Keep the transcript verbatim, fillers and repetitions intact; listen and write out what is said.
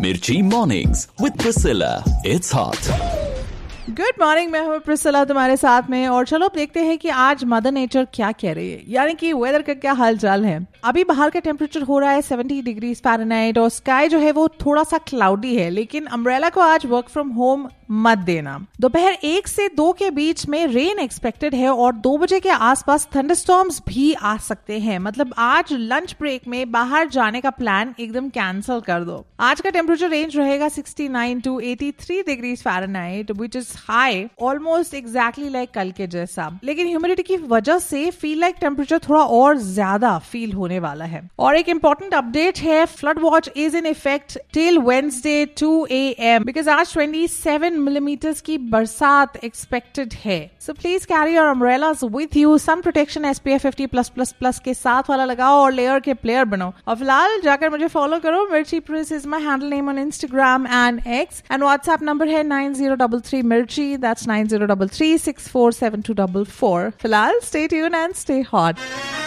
मिर्ची mornings with Priscilla, it's hot. Good morning, मैं हूँ प्रिसिला तुम्हारे साथ में। और चलो अब देखते हैं कि आज मदर नेचर क्या कह रही है, यानी कि वेदर का क्या हाल चाल है। अभी बाहर का टेम्परेचर हो रहा है सत्तर डिग्री फ़ारेनहाइट और स्काई जो है वो थोड़ा सा क्लाउडी है, लेकिन अम्ब्रेला को आज वर्क फ्रॉम होम मत देना। दोपहर एक से दो के बीच में रेन एक्सपेक्टेड है और दो बजे के आसपास थंडरस्टॉर्म्स भी आ सकते हैं। मतलब आज लंच ब्रेक में बाहर जाने का प्लान एकदम कैंसिल कर दो। आज का टेम्परेचर रेंज रहेगा उनहत्तर टू तिरासी degree Fahrenheit, which is high, almost exactly like कल के जैसा। लेकिन ह्यूमिडिटी की वजह से फील लाइक टेम्परेचर थोड़ा और ज्यादा फील होने वाला है। और एक इंपॉर्टेंट अपडेट है, flood watch is in effect till Wednesday to A M because आज सत्ताईस मिलीमीटर्स की बरसात एक्सपेक्टेड है। So please carry your umbrellas with you. Sun protection S P F fifty plus plus plus के साथ वाला लगाओ और लेयर के प्लेयर बनो। और फिलहाल जाकर मुझे फॉलो करो। मिर्ची Prince is my handle name on Instagram and x, and WhatsApp number है नाइन जीरो थ्री थ्री मिर्ची, that's nine zero three three six four seven to four four. फिलहाल stay tune and stay hot.